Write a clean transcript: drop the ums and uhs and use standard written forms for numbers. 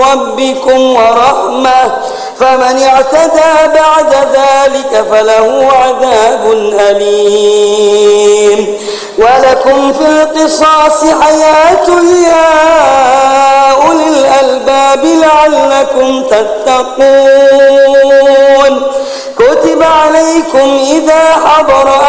ربكم ورحمة فمن اعتدى بعد ذلك فله عذاب أليم ولكم في القصاص حياة يا أولي الألباب لعلكم تتقون كتب عليكم إذا حضر